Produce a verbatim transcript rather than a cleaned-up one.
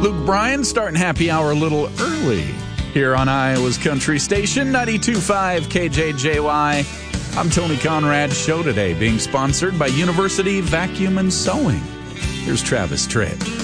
Luke Bryan starting happy hour a little early here on Iowa's Country Station, ninety-two point five K J J Y. I'm Tony Conrad's show today being sponsored by University Vacuum and Sewing. Here's Travis Tritt.